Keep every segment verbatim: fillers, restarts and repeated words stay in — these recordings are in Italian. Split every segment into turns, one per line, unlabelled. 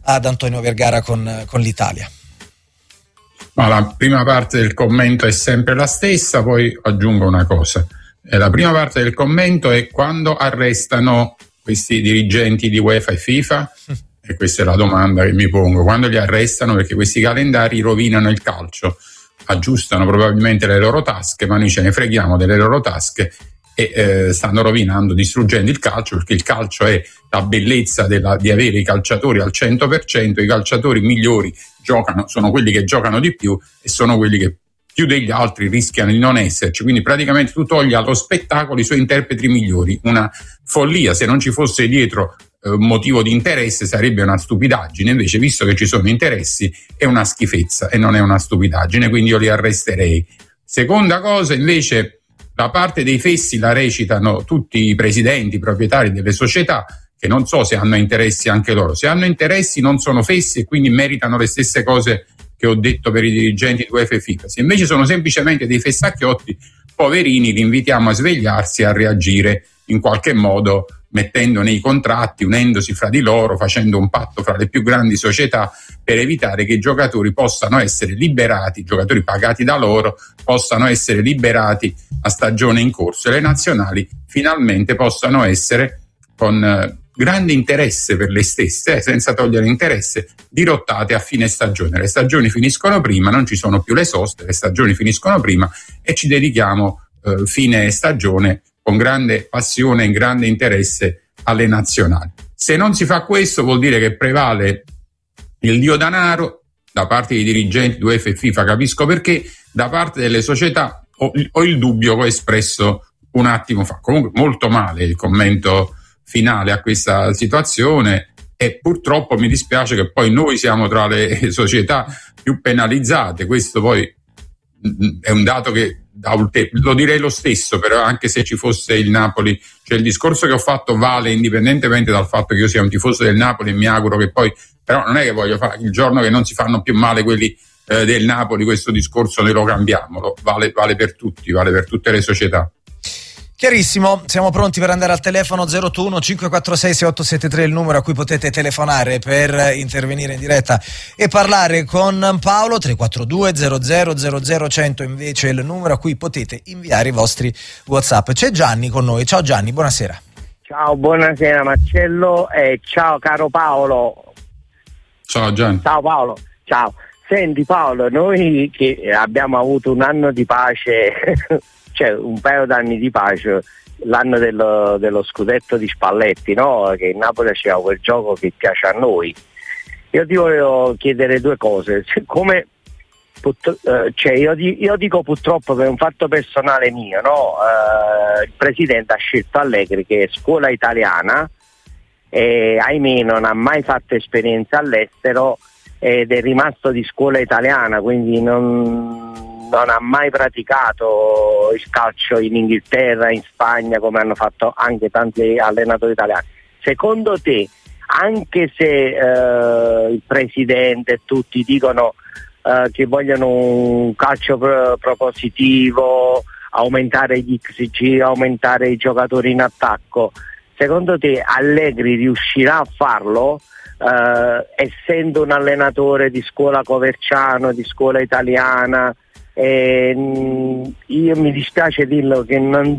ad Antonio Vergara con, con l'Italia.
Ma la prima parte del commento è sempre la stessa, poi aggiungo una cosa. La prima parte del commento è quando arrestano questi dirigenti di UEFA e FIFA, e questa è la domanda che mi pongo, quando li arrestano, perché questi calendari rovinano il calcio, aggiustano probabilmente le loro tasche, ma noi ce ne freghiamo delle loro tasche e eh, stanno rovinando, distruggendo il calcio, perché il calcio è la bellezza della, di avere i calciatori al cento per cento, i calciatori migliori giocano, sono quelli che giocano di più e sono quelli che più degli altri rischiano di non esserci, quindi praticamente tu togli allo spettacolo i suoi interpreti migliori, una follia. Se non ci fosse dietro un eh, motivo di interesse sarebbe una stupidaggine, invece visto che ci sono interessi è una schifezza e non è una stupidaggine, quindi io li arresterei. Seconda cosa invece, la parte dei fessi la recitano tutti i presidenti, i proprietari delle società, che non so se hanno interessi anche loro. Se hanno interessi non sono fessi e quindi meritano le stesse cose che ho detto per i dirigenti di UEFA e FIFA. Se invece sono semplicemente dei fessacchiotti, poverini, li invitiamo a svegliarsi e a reagire in qualche modo, mettendo nei contratti, unendosi fra di loro, facendo un patto fra le più grandi società per evitare che i giocatori possano essere liberati, i giocatori pagati da loro possano essere liberati a stagione in corso e le nazionali finalmente possano essere con eh, grande interesse per le stesse, eh, senza togliere interesse, dirottate a fine stagione. Le stagioni finiscono prima, non ci sono più le soste, le stagioni finiscono prima e ci dedichiamo eh, fine stagione con grande passione e grande interesse alle nazionali. Se non si fa questo vuol dire che prevale il dio danaro da parte dei dirigenti di UEFA e FIFA, capisco perché, da parte delle società ho, ho il dubbio che ho espresso un attimo fa. Comunque molto male il commento finale a questa situazione e purtroppo mi dispiace che poi noi siamo tra le società più penalizzate. Questo poi è un dato che lo direi lo stesso, però anche se ci fosse il Napoli, cioè il discorso che ho fatto vale indipendentemente dal fatto che io sia un tifoso del Napoli e mi auguro che poi, però non è che voglio fare il giorno che non si fanno più male quelli eh, del Napoli, questo discorso noi lo cambiamo, lo, vale, vale per tutti, vale per tutte le società.
Chiarissimo, siamo pronti per andare al telefono. Zero otto uno cinque quattro sei sei otto sette tre il numero a cui potete telefonare per intervenire in diretta e parlare con Paolo. Tre quattro due zero zero zero zero cento invece è il numero a cui potete inviare i vostri WhatsApp. C'è Gianni con noi. Ciao Gianni, buonasera.
Ciao, buonasera Marcello e ciao caro Paolo.
Ciao Gianni.
Ciao Paolo, ciao. Senti Paolo, noi che abbiamo avuto un anno di pace cioè un paio d'anni di pace, l'anno dello, dello scudetto di Spalletti, no? Che il Napoli faceva quel gioco che piace a noi. Io ti volevo chiedere due cose, come put- eh, cioè io, di- io dico purtroppo per un fatto personale mio, no? Eh, il presidente ha scelto Allegri, che è scuola italiana e ahimè non ha mai fatto esperienza all'estero ed è rimasto di scuola italiana, quindi non non ha mai praticato il calcio in Inghilterra, in Spagna, come hanno fatto anche tanti allenatori italiani. Secondo te, anche se eh, il presidente e tutti dicono eh, che vogliono un calcio pro- propositivo, aumentare gli X G, aumentare i giocatori in attacco, secondo te Allegri riuscirà a farlo? Eh, essendo un allenatore di scuola Coverciano, di scuola italiana, Eh, io mi dispiace dirlo che non,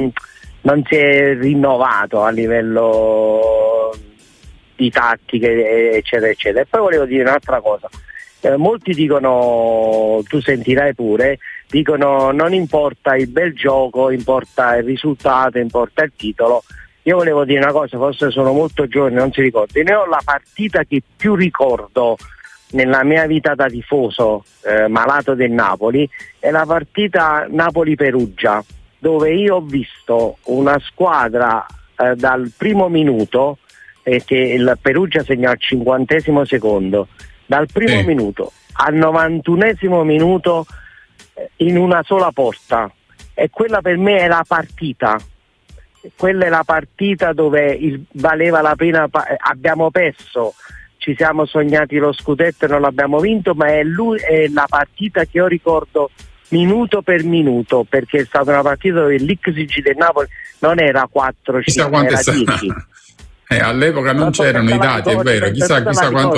non si è rinnovato a livello di tattiche eccetera eccetera. E poi volevo dire un'altra cosa, eh, molti dicono, tu sentirai pure, dicono non importa il bel gioco, importa il risultato, importa il titolo. Io volevo dire una cosa, forse sono molto giovane, non si ricorda, io ho la partita che più ricordo nella mia vita da tifoso eh, malato del Napoli è la partita Napoli-Perugia, dove io ho visto una squadra eh, dal primo minuto, eh, che il Perugia segnò al cinquantesimo secondo, dal primo eh. minuto al novantunesimo minuto eh, in una sola porta, e quella per me è la partita. Quella è la partita dove il, valeva la pena, abbiamo perso, ci siamo sognati lo scudetto e non l'abbiamo vinto, ma è, lui, è la partita che io ricordo minuto per minuto, perché è stata una partita dove l'X G del Napoli non era quattro cinque, era dieci.
Eh, all'epoca non c'erano i dati, è vero, chissà, chissà quanto